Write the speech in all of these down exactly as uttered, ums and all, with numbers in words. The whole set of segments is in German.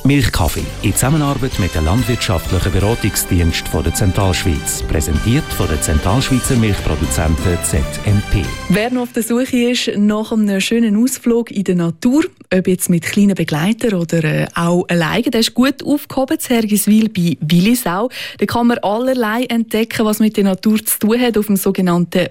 Milchkaffee in Zusammenarbeit mit dem landwirtschaftlichen Beratungsdienst von der Zentralschweiz. Präsentiert von der Zentralschweizer Milchproduzenten Z M P. Wer noch auf der Suche ist nach einem schönen Ausflug in der Natur, ob jetzt mit kleinen Begleitern oder äh, auch alleine, der ist gut aufgehoben in Hergiswil bei Willisau. Da kann man allerlei entdecken, was mit der Natur zu tun hat, auf dem sogenannten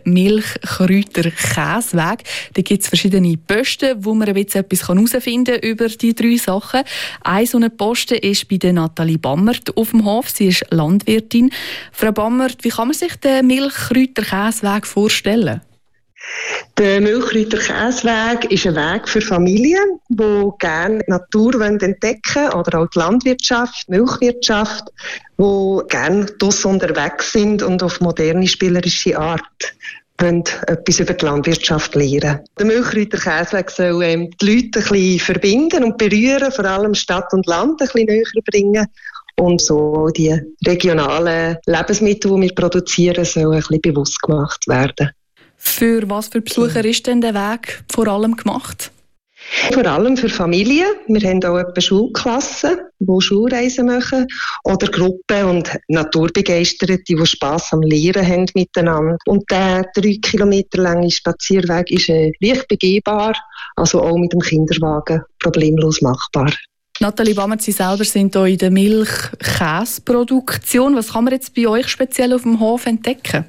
Milchkräuter-Käseweg. Da gibt es verschiedene Posten, wo man ein bisschen etwas herausfinden kann über die drei Sachen. Ein so eine Posten ist bei der Nathalie Bammert auf dem Hof. Sie ist Landwirtin. Frau Bammert, wie kann man sich den Milchkräuter-Käseweg vorstellen? Der Milchkräuter-Käseweg ist ein Weg für Familien, die gerne die Natur entdecken wollen, oder auch die Landwirtschaft, die Milchwirtschaft, die gerne draussen unterwegs sind und auf moderne, spielerische Art wollen etwas über die Landwirtschaft lernen. Der Milchkräuter-Käseweg soll ähm, die Leute ein bisschen verbinden und berühren, vor allem Stadt und Land ein bisschen näher bringen. Und so die regionalen Lebensmittel, die wir produzieren, sollen ein bisschen bewusst gemacht werden. Für was für Besucher ist denn der Weg vor allem gemacht? Vor allem für Familien. Wir haben auch etwa Schulklassen, die Schulreisen machen. Oder Gruppen und Naturbegeisterte, die Spass am Lehren haben miteinander. Und der drei Kilometer lange Spazierweg ist äh, leicht begehbar, also auch mit dem Kinderwagen problemlos machbar. Nathalie Bammert, Sie selber sind hier in der Milchkäseproduktion. Was kann man jetzt bei euch speziell auf dem Hof entdecken?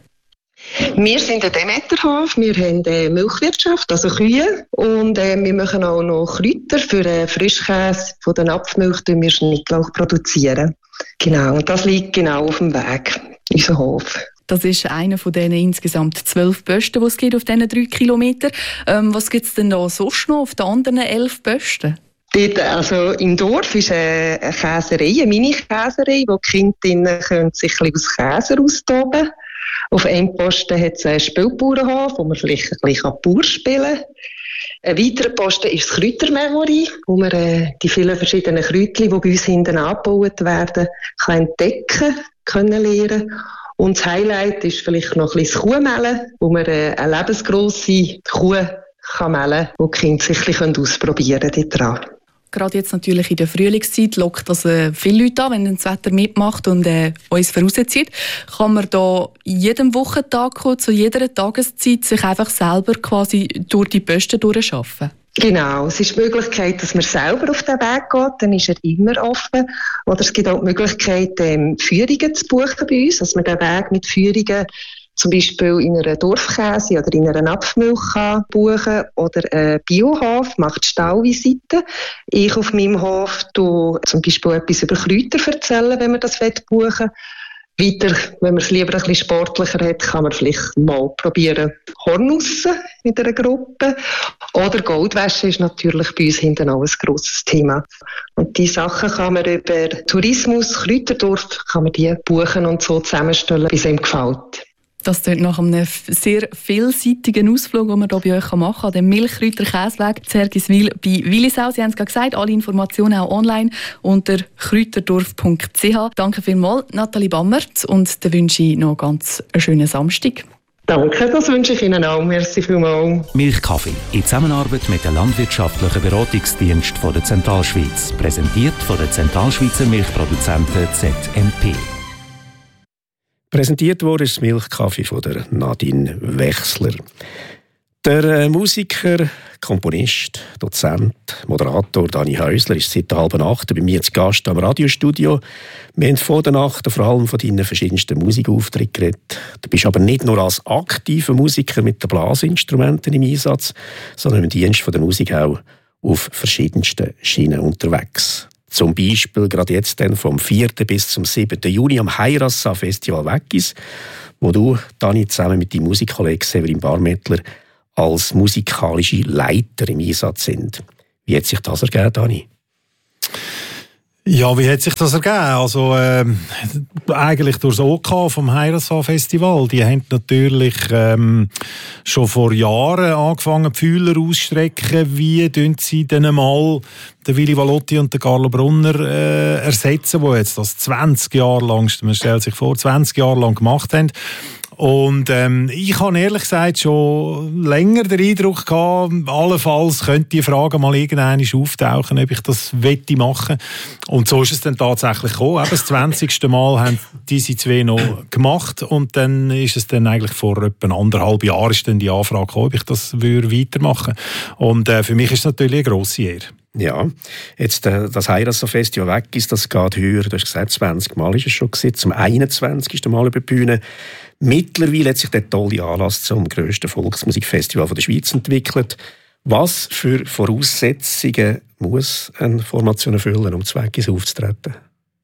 Wir sind ein Demeterhof, wir haben äh, Milchwirtschaft, also Kühe, und äh, wir machen auch noch Kräuter für äh, Frischkäse. Von der Napfmilch produzieren wir Schnittlauch produzieren. Genau, und das liegt genau auf dem Weg, unser Hof. Das ist einer von diesen insgesamt zwölf Posten, die es gibt auf diesen drei Kilometern. Ähm, was gibt es denn da sonst noch auf den anderen elf Posten? Dort, also im Dorf ist eine Käserei, eine Mini-Käserei, wo die Kinder können sich ein bisschen aus Käse austoben können. Auf einem Posten hat es einen Spielbauernhof, wo man vielleicht ein bisschen Bauer spielen kann. Ein weiterer Posten ist das Kräutermemory, wo man äh, die vielen verschiedenen Kräutchen, die bei uns hinten angebaut werden, kann entdecken, können lernen. Und das Highlight ist vielleicht noch ein bisschen das Kuhmellen, wo man äh, eine lebensgrosse Kuh kann mellen kann, wo die Kinder sich ein bisschen ausprobieren können. Gerade jetzt natürlich in der Frühlingszeit lockt das äh, viele Leute an, wenn das Wetter mitmacht und äh, uns vorauszieht. Kann man da jedem Wochentag kommen, zu jeder Tageszeit sich einfach selber quasi durch die Posten durcharbeiten? Genau, es ist die Möglichkeit, dass man selber auf den Weg geht, dann ist er immer offen. Oder es gibt auch die Möglichkeit, ähm, Führungen zu buchen bei uns, dass man den Weg mit Führungen zum Beispiel in einer Dorfkäse oder in einer Napfmilch kann buchen oder ein Biohof macht Stallvisiten. Ich auf meinem Hof tue zum Beispiel etwas über Kräuter erzählen, wenn man das buchen will. Weiter, wenn man es lieber ein bisschen sportlicher hat, kann man vielleicht mal probieren, Hornussen mit einer Gruppe. Oder Goldwäsche ist natürlich bei uns hinten auch ein grosses Thema. Und die Sachen kann man über Tourismus, Kräuterdorf, kann man die buchen und so zusammenstellen, wie es einem gefällt. Das klingt nach einem sehr vielseitigen Ausflug, den man hier bei euch machen kann, an dem Milchkräuter-Käseweg zu Hergiswil bei Willisau. Sie haben es gerade gesagt, alle Informationen auch online unter kräuterdorf punkt c h. Danke vielmals, Nathalie Bammert, und dann wünsche ich noch ganz einen schönen Samstag. Danke, das wünsche ich Ihnen auch. Merci vielmals. Milchkaffee in Zusammenarbeit mit dem landwirtschaftlichen Beratungsdienst von der Zentralschweiz. Präsentiert von der Zentralschweizer Milchproduzenten Z M P. Präsentiert wurde das Milchkaffee von der Nadine Wechsler. Der äh, Musiker, Komponist, Dozent, Moderator Dani Häusler ist seit der halben Nacht bei mir zu Gast am Radiostudio. Wir haben vor der Nacht vor allem von deinen verschiedensten Musikauftritten geredet. Du bist aber nicht nur als aktiver Musiker mit den Blasinstrumenten im Einsatz, sondern im Dienst von der Musik auch auf verschiedensten Schienen unterwegs. Zum Beispiel gerade jetzt dann vom vierten bis zum siebten Juni am Heirassa Festival Weggis, wo du, Dani, zusammen mit deinem Musikkollegen Severin Barmettler als musikalische Leiter im Einsatz sind. Wie hat sich das ergeben, Dani? Ja, wie hat sich das ergeben? Also ähm, eigentlich durch das O K vom Heirassa Festival. Die haben natürlich ähm, schon vor Jahren angefangen, die Fühler auszustrecken. Wie tun sie denn mal den Willy Valotti und den Carlo Brunner äh, ersetzen, die jetzt das zwanzig Jahre lang, man stellt sich vor, zwanzig Jahre lang gemacht haben. Und ähm, ich habe ehrlich gesagt schon länger den Eindruck gehabt, allenfalls könnte die Frage mal irgendwann auftauchen, ob ich das wette machen. Und so ist es dann tatsächlich gekommen. Eben das zwanzigste Mal haben diese zwei noch gemacht und dann ist es dann eigentlich vor etwa anderthalb Jahren ist dann die Anfrage gekommen, ob ich das würde weitermachen würde. Und äh, für mich ist es natürlich eine grosse Ehre. Ja, jetzt äh, das Heiratsfestival weg ist, das geht höher. Du hast gesagt, zwanzig Mal ist es schon gewesen, zum einundzwanzigsten Mal über die Bühne. Mittlerweile hat sich der tolle Anlass zum grössten Volksmusikfestival der Schweiz entwickelt. Was für Voraussetzungen muss eine Formation erfüllen, um zu Weggis aufzutreten?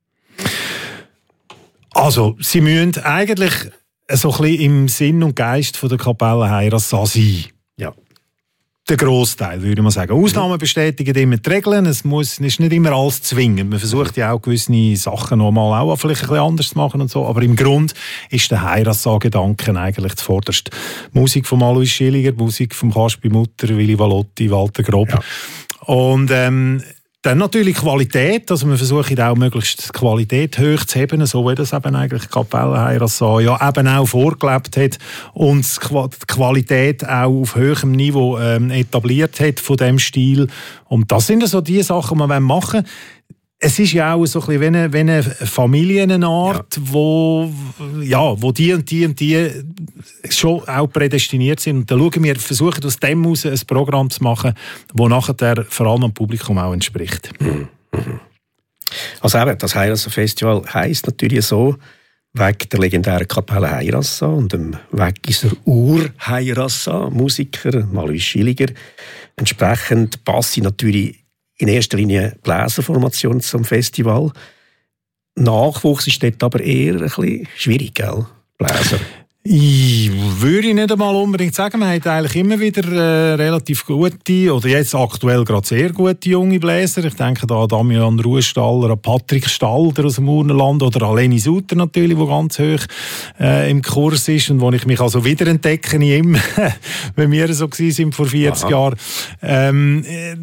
Also, sie müssen eigentlich so ein bisschen im Sinn und Geist von der Kapelle Heiratssaal sein. Ja. Der Grossteil, würde man sagen. Ausnahmen bestätigen immer die Regeln. Es muss, ist nicht immer alles zwingend. Man versucht ja auch gewisse Sachen nochmal auch vielleicht ein bisschen anders zu machen und so. Aber im Grund ist der Heiratssaal-Gedanke eigentlich zuvorderst. Musik von Alois Schilliger, Musik von Kaspi Mutter, Willy Valotti, Walter Grob. Ja. Und ähm, dann natürlich Qualität, also man versucht auch möglichst die Qualität hoch zu heben, so wie das eben eigentlich die Kapelle Heiratssaal ja eben auch vorgelebt hat und die Qualität auch auf höherem Niveau ähm, etabliert hat von dem Stil. Und das sind so die Sachen, die wir machen wollen. Es ist ja auch so ein bisschen wie eine, wie eine Familienart, ja. wo, ja, wo die und die und die schon auch prädestiniert sind. Und dann schauen wir, versuchen aus dem heraus ein Programm zu machen, das nachher vor allem dem Publikum auch entspricht. Mhm. Also eben, das Heiratsfestival heisst natürlich so, wegen der legendären Kapelle Heiratssaal und dem Weggiser Ur-Heiratssaal, Musiker Alois Schilliger. Entsprechend passe natürlich in erster Linie Bläserformation zum Festival. Nachwuchs ist dort aber eher ein bisschen schwierig, gell? Bläser. Ich würde nicht einmal unbedingt sagen, man hat eigentlich immer wieder äh, relativ gute, oder jetzt aktuell gerade sehr gute junge Bläser. Ich denke da an Damian Ruhestaller, an Patrick Stalder aus dem Urnerland oder an Leni Suter natürlich, der ganz hoch äh, im Kurs ist und wo ich mich also wiederentdecke in ihm, wenn wir so waren vor vierzig Aha. Jahren. Ähm,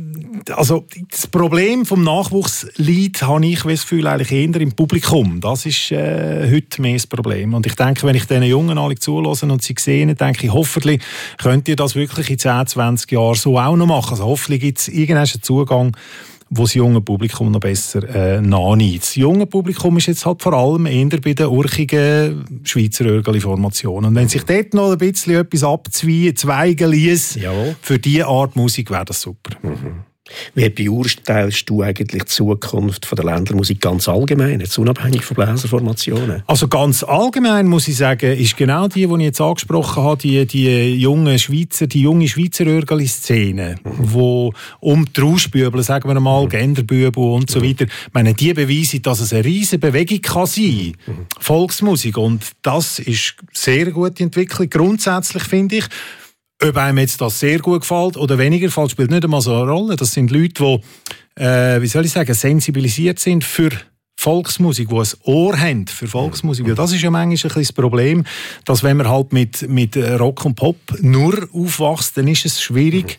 also das Problem vom Nachwuchs liegt, habe ich das Gefühl, eigentlich eher im Publikum. Das ist äh, heute mehr das Problem. Und ich denke, wenn ich diesen Jungen alle zuhören und sie sehen, denke ich, hoffentlich könnt ihr das wirklich in zehn, zwanzig Jahren so auch noch machen. Also hoffentlich gibt es irgendeinen Zugang, wo das junge Publikum noch besser äh, nachnimmt. Das junge Publikum ist jetzt halt vor allem eher bei den urchigen Schweizer Örgeli-Formationen. Und wenn sich dort noch ein bisschen etwas abzweigen ließ, für diese Art Musik wäre das super. Mhm. Wie beurteilst du eigentlich die Zukunft von der Ländlermusik ganz allgemein, jetzt unabhängig von Bläserformationen? Also ganz allgemein muss ich sagen, ist genau die, die ich jetzt angesprochen habe, die, die junge Schweizer, die junge Schweizer Örgeli-Szene, mhm. wo um die Rauschbübel, sagen wir mal, mhm. Genderbübel und so weiter, ich meine, die beweisen, dass es eine riesige Bewegung kann sein, mhm. Volksmusik, und das ist sehr gute Entwicklung, grundsätzlich finde ich. Ob einem jetzt das sehr gut gefällt oder weniger gefällt, spielt nicht einmal so eine Rolle. Das sind Leute, die, äh, wie soll ich sagen, sensibilisiert sind für Volksmusik, die ein Ohr haben für Volksmusik. Ja, das ist ja manchmal ein bisschen das Problem, dass wenn man halt mit, mit Rock und Pop nur aufwächst, dann ist es schwierig,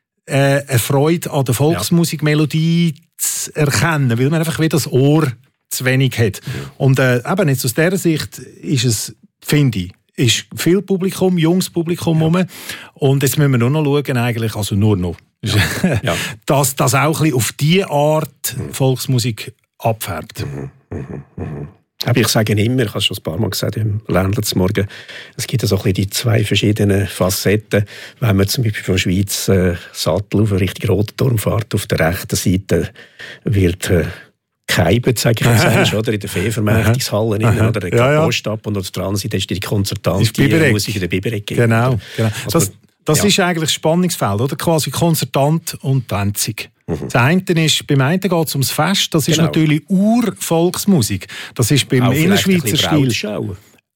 äh, eine Freude an der Volksmusikmelodie zu erkennen, weil man einfach wieder das Ohr zu wenig hat. Und äh, eben jetzt aus dieser Sicht ist es, finde ich, ist viel Publikum, junges Publikum rum. Ja. Und jetzt müssen wir nur noch schauen, eigentlich, also nur noch, ja. Ja. dass das auch ein bisschen auf diese Art mhm. Volksmusik abfärbt. Mhm. Mhm. Mhm. Aber ich sage immer, ich habe es schon ein paar Mal gesagt im Ländler zum Morgen, es gibt so ein bisschen die zwei verschiedenen Facetten. Wenn man zum Beispiel von der Schweiz äh, Sattel auf Richtung Rotenturm fährt, auf der rechten Seite wird äh, Keiben, sage ich jetzt, oder? In der Fee-Vermächtungshalle, oder der ja, ja. Post ab, und auf der anderen Seite ist die konzertante Musik in der Biberec. Genau, genau. Also, das das ja. ist eigentlich das Spannungsfeld, oder? Quasi Konzertant und Tänzig. Mhm. Das eine ist, beim einen geht es ums Fest, das ist genau. natürlich Ur-Volksmusik. Das ist beim Innerschweizer Stil.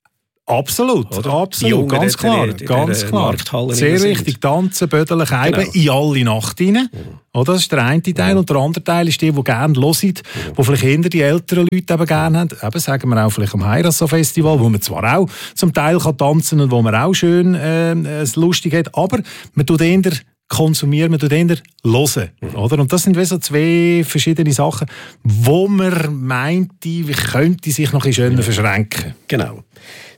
Absolut, oder? absolut, ganz klar, der, der, ganz der klar. Sehr wichtig, tanzen, bödeln, Keiben, genau. in alle Nacht rein. Mhm. Oder? Das ist der eine Teil. Mhm. Und der andere Teil ist die, die gerne hören, die mhm. vielleicht hinter die älteren Leute eben gerne haben. Eben, sagen wir auch vielleicht am Heiratssaal-Festival, wo man zwar auch zum Teil kann tanzen und wo man auch schön äh, es lustig hat, aber man tut eher konsumieren, man tut eher hören. Mhm. Oder? Und das sind wie so zwei verschiedene Sachen, wo man meint, wie könnte sich noch ein bisschen schöner verschränken. Genau.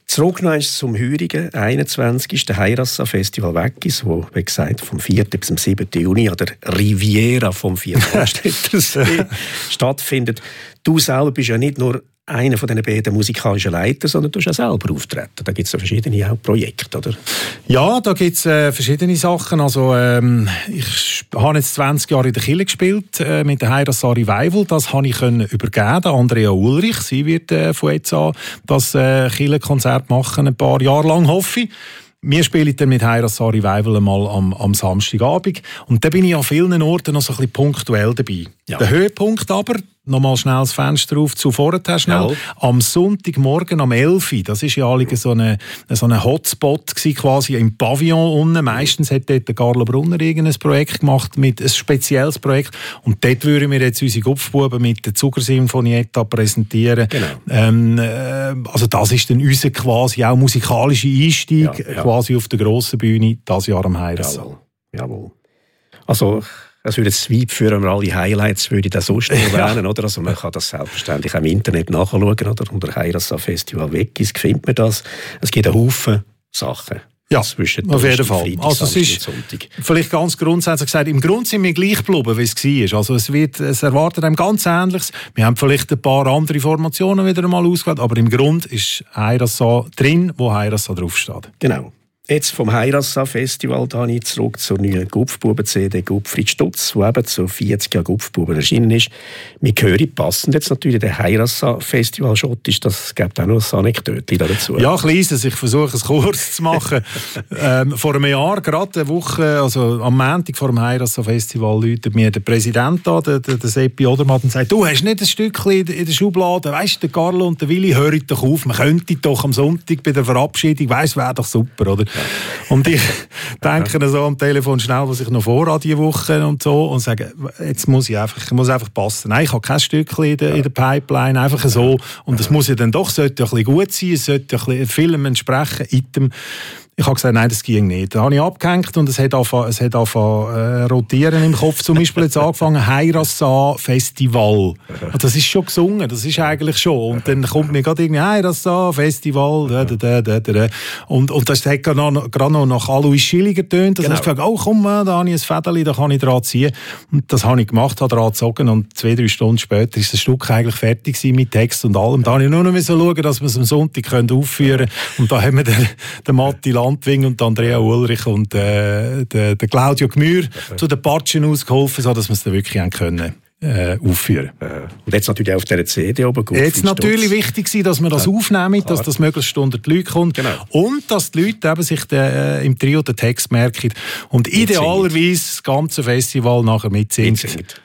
Zurück noch zum heurigen einundzwanzigsten Heirassa-Festival Weggis, wo, wie gesagt, vom vierten bis zum siebten Juni an der Riviera vom Viertelstädter See stattfindet. Du selber bist ja nicht nur einer von diesen beiden musikalischen Leiter, sondern du hast auch selber auftreten. Da gibt es ja verschiedene auch Projekte, oder? Ja, da gibt es äh, verschiedene Sachen. Also, ähm, ich habe jetzt zwanzig Jahre in der Kirche gespielt äh, mit der Heirassa Revival. Das habe ich können übergeben an Andrea Ulrich. Sie wird äh, von jetzt an das äh, Kirchenkonzert machen, ein paar Jahre lang, hoffe ich. Wir spielen dann mit Heirassa Revival einmal am, am Samstagabend. Und da bin ich an vielen Orten noch so ein bisschen punktuell dabei. Ja. Der Höhepunkt aber, nochmal schnell das Fenster auf zu vorher schnell, ja. Am Sonntagmorgen um elf Uhr, das war ja so ein so eine Hotspot gewesen, quasi im Pavillon unten. Meistens hat dort der Carlo Brunner irgendein Projekt gemacht, mit ein spezielles Projekt. Und dort würden wir jetzt unsere Kopfbuben mit der Zuckersinfonietta präsentieren. Genau. Ähm, äh, also das ist dann unser quasi auch musikalischer Einstieg, ja, ja. quasi auf der grossen Bühne, dieses Jahr am Heirassa. Jawohl. Jawohl. Also also das Sweep für alle Highlights würde ich da sonst erwähnen, ja. Oder? Also man kann das selbstverständlich auch im Internet nachschauen, oder? Unter Heirassa Festival Weggis findet man das. Es gibt einen Haufen Sachen. Ja, auf jeden Fall. Freitag, also es ist vielleicht ganz grundsätzlich gesagt, im Grunde sind wir gleich geblieben, wie es war. Also es, wird, es erwartet einem ganz Ähnliches. Wir haben vielleicht ein paar andere Formationen wieder einmal ausgewählt, aber im Grunde ist Heirassa drin, wo Heirassa draufsteht. Genau. Jetzt vom Heirassa-Festival Dani, zurück zur neuen Gupfbuben-C D Gupfried Stutz, die eben zu vierzig Jahren Gupfbuben erschienen ist. Wir hören passend jetzt natürlich der Heirassa-Festival Schottisch, das gibt auch noch ein Anekdötchen dazu. Ja, kleines, ich versuche es kurz zu machen. ähm, vor einem Jahr, gerade eine Woche, also am Montag vor dem Heirassa-Festival, läutet mir der Präsident an, der, der, der Seppi Odermatt, und sagt, du hast nicht ein Stückchen in der Schublade, weisst du, der Carlo und der Willi, hört doch auf, man könnte doch am Sonntag bei der Verabschiedung, weisst wäre doch super, oder? Und ich denke so am Telefon schnell, was ich noch vorhabe diese Woche und so, und sage, jetzt muss ich einfach, ich muss einfach passen. Nein, ich habe kein Stückchen in der, in der Pipeline, einfach so. Und es muss ja dann doch, sollte ja ein bisschen gut sein, es sollte ja ein bisschen Film entsprechen, Item. Ich habe gesagt, nein, das ging nicht. Da habe ich abgehängt und es hat angefangen, es hat angefangen äh, rotieren im Kopf. Zum Beispiel jetzt angefangen, Heirassa Festival. Und das ist schon gesungen, das ist eigentlich schon. Und dann kommt mir gerade irgendwie Heirassa Festival. Da, da, da, da, da. Und, und das hat gerade noch, gerade noch nach Alois Schilling getönt. Genau. Da habe ich gesagt, oh komm, da habe ich ein Fädeli, da kann ich dran ziehen. Und das habe ich gemacht, habe dran gezogen und zwei, drei Stunden später ist das Stück eigentlich fertig gewesen mit Text und allem. Da habe ich nur noch so schauen, dass wir es am Sonntag aufführen können. Und da haben wir den, den Matti Landwing und Andrea Ulrich und äh, der, der Claudio Gmür okay. zu den Patschen ausgeholfen, sodass wir es dann wirklich haben können, äh, aufführen. Und jetzt natürlich auch auf dieser C D oben gut. Jetzt natürlich wichtig sein, dass wir das ja, aufnehmen, klar. Dass das möglichst unter die Leute kommt. Genau. Und dass die Leute eben sich de, äh, im Trio den Text merken und idealerweise das ganze Festival nachher mitsingen. Mitsingt.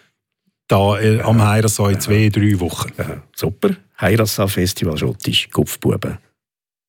Da äh, am Heirassa in zwei, drei Wochen. Ja, super. Heirassa Festival Schottisch, Gupfbuben.